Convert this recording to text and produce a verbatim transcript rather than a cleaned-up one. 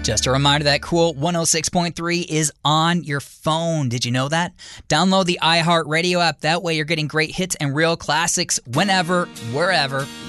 Just a reminder that Cool one oh six point three is on your phone. Did you know that? Download the iHeartRadio app. That way you're getting great hits and real classics whenever, wherever,